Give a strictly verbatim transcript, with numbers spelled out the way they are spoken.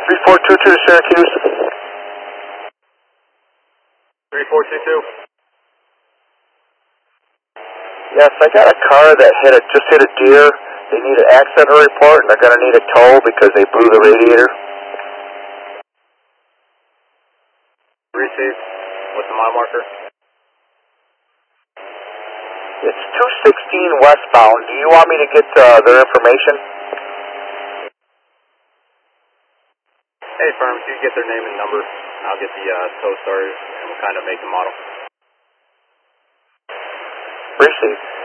three four two two to Syracuse. three four two two. Yes, I got a car that hit a, just hit a deer. They need an accident report, and they're going to need a tow because they blew the radiator. Received. What's the mile marker? It's two sixteen westbound. Do you want me to get uh, their information? Hey, firm, if you get their name and number, I'll get the uh, tow started and what kind of make and model. Received.